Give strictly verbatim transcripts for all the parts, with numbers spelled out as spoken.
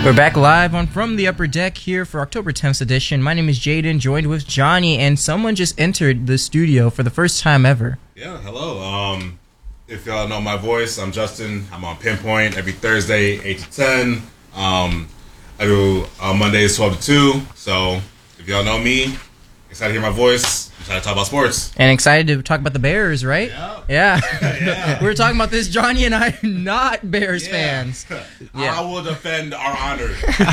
We're back live on From the Upper Deck here for October tenth edition. My name is Jaden, joined with Johnny, and someone just entered the studio for the first time ever. Yeah, hello. Um, if y'all know my voice, I'm Justin. I'm on Pinpoint every Thursday, eight to ten. Um, I do uh, Mondays, twelve to two. So if y'all know me, excited to hear my voice. I'm excited to talk about sports. And excited to talk about the Bears, right? Yeah. Yeah. yeah. We were talking about this, Johnny and I, not Bears yeah. fans. Yeah. I will defend our honor.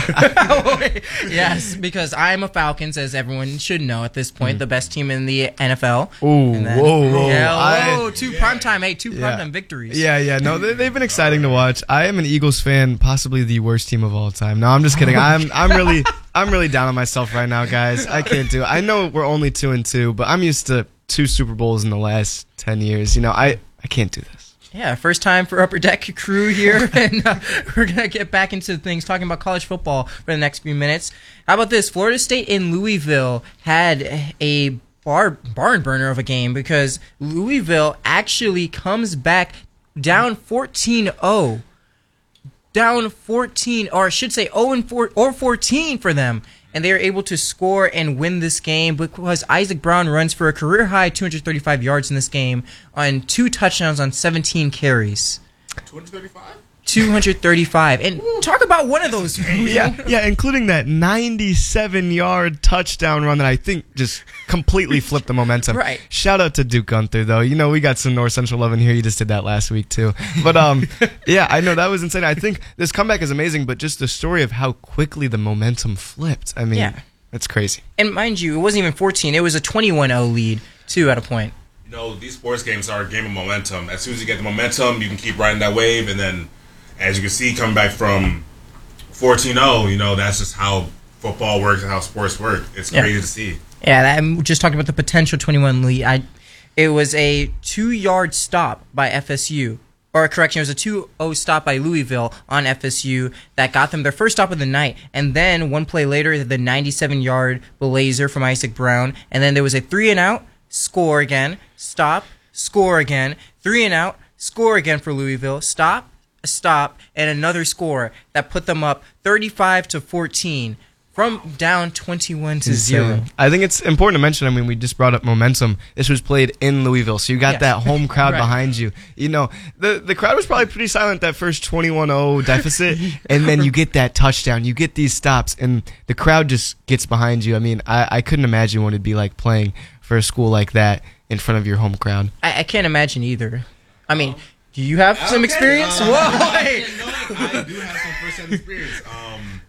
Yes, because I'm a Falcons, as everyone should know at this point, mm. the best team in the N F L. Ooh, then, whoa, whoa. Yeah, whoa, I, two yeah. primetime, hey, two yeah. primetime victories. Yeah, yeah, no, they, they've been exciting to watch. I am an Eagles fan, possibly the worst team of all time. No, I'm just kidding. I'm, I'm really, I'm really down on myself right now, guys. I can't do it. I know we're only two and two, but I'm used to two Super Bowls in the last ten years. You know, I, I can't do this. Yeah, first time for Upper Deck crew here, and uh, we're going to get back into things, talking about college football for the next few minutes. How about this? Florida State and Louisville had a bar, barn burner of a game because Louisville actually comes back down fourteen oh. Down fourteen, or I should say oh and four, or fourteen for them. And they are able to score and win this game because Isaac Brown runs for a career-high two hundred thirty-five yards in this game on two touchdowns on seventeen carries. two hundred thirty-five? two hundred thirty-five. And talk about one of those. Yeah, yeah, including that ninety-seven-yard touchdown run that I think just completely flipped the momentum. Right. Shout out to Duke Gunther, though. You know, we got some North Central love in here. You just did that last week, too. But, um, yeah, I know that was insane. I think this comeback is amazing, but just the story of how quickly the momentum flipped. I mean, yeah. It's crazy. And mind you, it wasn't even fourteen. It was a twenty-one oh lead, too, at a point. You know, these sports games are a game of momentum. As soon as you get the momentum, you can keep riding that wave, and then as you can see, coming back from fourteen oh, you know, that's just how football works and how sports work. It's yeah. crazy to see. Yeah, I'm just talking about the potential twenty-one lead. I, it was a two-yard stop by F S U. Or, correction, it was a two oh stop by Louisville on F S U that got them their first stop of the night. And then, one play later, the ninety-seven-yard blazer from Isaac Brown. And then there was a three-and-out, score again, stop, score again, three-and-out, score again for Louisville, stop, a stop, and another score that put them up thirty-five to fourteen from down twenty-one to zero. I think it's important to mention, I mean, we just brought up momentum. This was played in Louisville, so you got yeah. that home crowd right. behind you. You know, the the crowd was probably pretty silent that first twenty-one oh deficit, and then you get that touchdown, you get these stops, and the crowd just gets behind you. I mean, I, I couldn't imagine what it'd be like playing for a school like that in front of your home crowd. I, I can't imagine either. I mean, do you have okay. some experience? Uh, Whoa! I, I do have some first-hand experience. Um,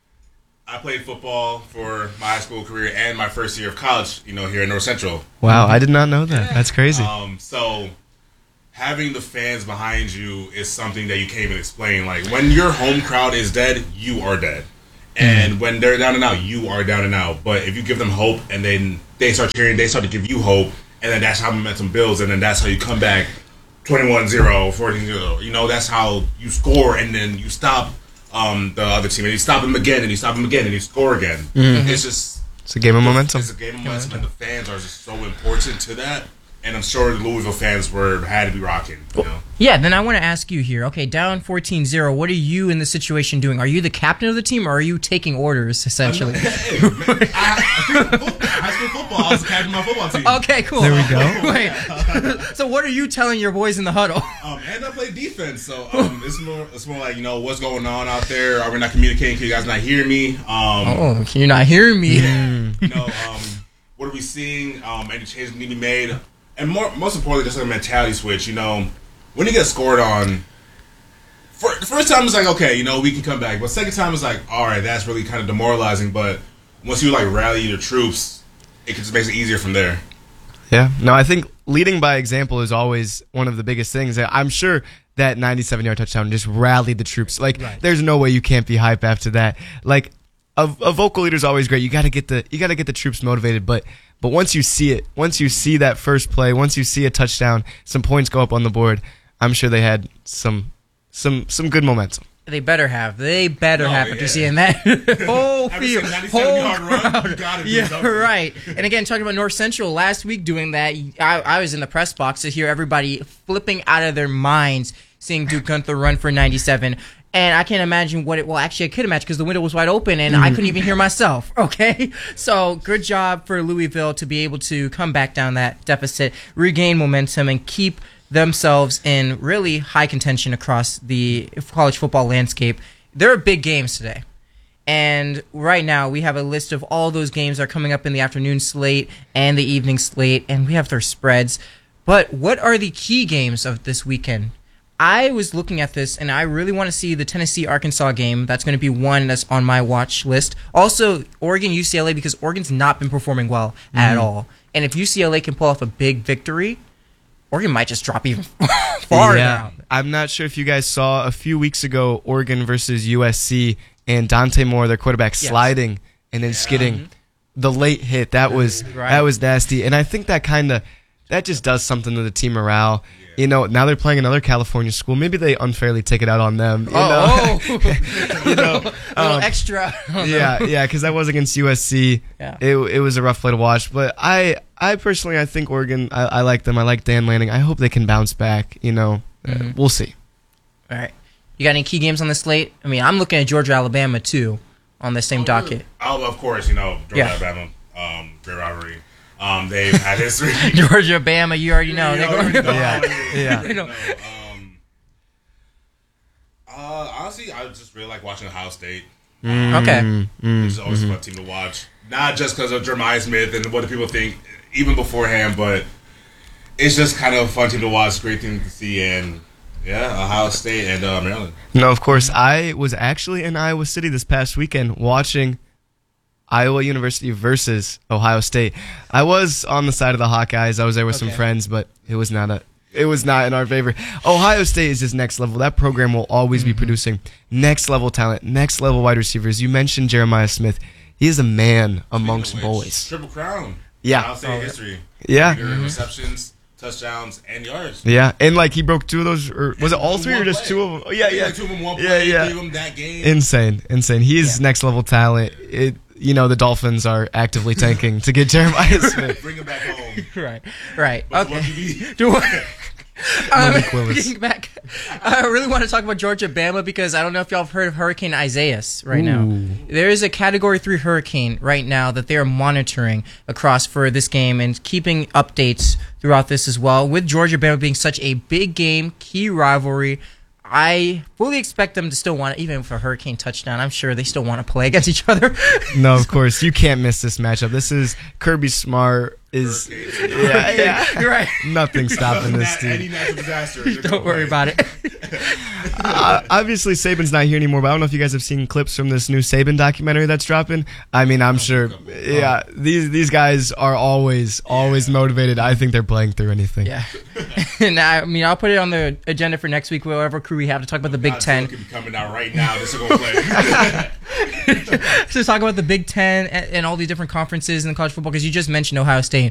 I played football for my high school career and my first year of college, you know, here at North Central. Wow, I did not know that. Yeah. That's crazy. Um, so having the fans behind you is something that you can't even explain. Like, when your home crowd is dead, you are dead. And when they're down and out, you are down and out. But if you give them hope and then they start cheering, they start to give you hope, and then that's how momentum builds, and then that's how you come back twenty-one zero, fourteen zero. You know, that's how you score, and then you stop um, the other team, and you stop them again, and you stop them again, and you score again. Mm-hmm. It's just... It's a game of momentum. It's a game of momentum, and the fans are just so important to that. And I'm sure the Louisville fans were had to be rocking, you know? Yeah, then I want to ask you here. Okay, down fourteen zero, what are you in the situation doing? Are you the captain of the team, or are you taking orders, essentially? Hey, man, I, I, high school football, I was the captain of my football team. Okay, cool. There we go. Wait, so what are you telling your boys in the huddle? Um, and I play defense, so um, it's more it's more like, you know, what's going on out there? Are we not communicating? Can you guys not hear me? Um, oh, can you not hear me? You know, um, what are we seeing? Um, any changes need to be made? And more, most importantly, just like a mentality switch. You know, when you get scored on, for, the first time it's like, okay, you know, we can come back. But second time it's like, all right, that's really kind of demoralizing. But once you like rally your troops, it just makes it easier from there. Yeah. No, I think leading by example is always one of the biggest things. I'm sure that ninety-seven-yard touchdown just rallied the troops. Like, right. There's no way you can't be hype after that. Like, a, a vocal leader is always great. You got to get the you got to get the troops motivated, but but once you see it, once you see that first play, once you see a touchdown, some points go up on the board, I'm sure they had some some some good momentum. They better have. They better oh, have yeah. after seeing that whole field, whole crowd. Run, yeah, something. Right. And again, talking about North Central last week doing that, I, I was in the press box to hear everybody flipping out of their minds seeing Duke Gunther run for ninety-seven. And I can't imagine what it. Well, actually, I could imagine because the window was wide open and I couldn't even hear myself. Okay, so good job for Louisville to be able to come back down that deficit, regain momentum, and keep themselves in really high contention across the college football landscape. There are big games today. And right now, we have a list of all those games that are coming up in the afternoon slate and the evening slate, and we have their spreads. But what are the key games of this weekend? I was looking at this, and I really want to see the Tennessee-Arkansas game. That's going to be one that's on my watch list. Also, Oregon-U C L A, because Oregon's not been performing well mm. at all. And if U C L A can pull off a big victory, Oregon might just drop even farther yeah. down. I'm not sure if you guys saw a few weeks ago, Oregon versus U S C, and Dante Moore, their quarterback, yes. sliding and then yeah. skidding. Mm-hmm. The late hit, that was right. that was nasty. And I think that kind of, that just does something to the team morale. You know, now they're playing another California school. Maybe they unfairly take it out on them. You oh, know? oh. you know, a little um, extra. yeah, yeah, because that was against U S C. Yeah. It it was a rough play to watch. But I, I personally, I think Oregon, I, I like them. I like Dan Lanning. I hope they can bounce back. You know, mm-hmm. uh, we'll see. All right. You got any key games on the slate? I mean, I'm looking at Georgia, Alabama, too, on the same oh, docket. Oh, of course, you know, Georgia, yeah. Alabama, um, great rivalry. Um, they've had history. Georgia, Bama, you already know. Yeah, They're going know. Yeah, yeah. You know, um, uh, honestly, I just really like watching Ohio State. Mm, okay. Mm, it's always mm-hmm. a fun team to watch. Not just because of Jeremiah Smith and what do people think, even beforehand, but it's just kind of a fun team to watch, great team to see, and yeah, Ohio State and uh, Maryland. No, of course. I was actually in Iowa City this past weekend watching Iowa University versus Ohio State. I was on the side of the Hawkeyes. I was there with okay. some friends, but it was not a. It was not in our favor. Ohio State is just next level. That program will always mm-hmm. be producing next level talent, next level wide receivers. You mentioned Jeremiah Smith. He is a man amongst which, boys. Triple crown. Yeah. Ohio State oh, history. Yeah. Mm-hmm. Receptions, touchdowns, and yards. Yeah, and like he broke two of those, or was it all three, or just play. two of them? Oh, yeah, yeah. Like two of them, one yeah, play, yeah. gave him that game. Insane, insane. He's yeah. next level talent. It. You know, the Dolphins are actively tanking to get Jeremiah Smith. Bring him back home. Right, right. But okay. Do what? Um, getting back, I really want to talk about Georgia, Bama, because I don't know if y'all have heard of Hurricane Isaias right Ooh. now. There is a Category three hurricane right now that they are monitoring across for this game and keeping updates throughout this as well. With Georgia, Bama being such a big game, key rivalry, I fully expect them to still want to, even for a hurricane touchdown, I'm sure they still want to play against each other. No, of course. You can't miss this matchup. This is Kirby Smart is yeah, yeah. You're right. Nothing stopping this team. team. Any natural disaster. Don't worry about it. uh, obviously, Saban's not here anymore, but I don't know if you guys have seen clips from this new Saban documentary that's dropping. I mean, I'm sure. Yeah, these these guys are always always yeah. motivated. I think they're playing through anything. Yeah. And I mean, I'll put it on the agenda for next week, whatever crew we have to talk about the Big God, Ten. Could be coming out right now. This is going to play. So talk about the Big Ten and, and all these different conferences in the college football, because you just mentioned Ohio State.